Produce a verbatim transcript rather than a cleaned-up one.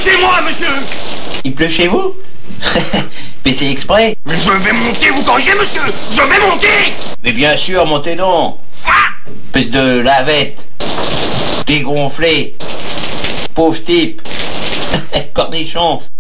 chez moi, monsieur. Il pleut chez vous? Mais c'est exprès. Mais je vais monter, vous corrigez, monsieur. Je vais monter. Mais bien sûr, montez donc. Espèce de lavette. Dégonflé. Pauvre type. Cornichon.